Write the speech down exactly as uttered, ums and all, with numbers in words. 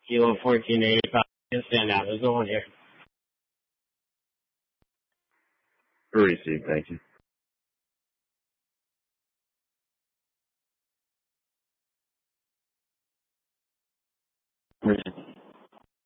Kilo fourteen eighty-five. Can stand out. There's no one here. Receive, thank you. Receive.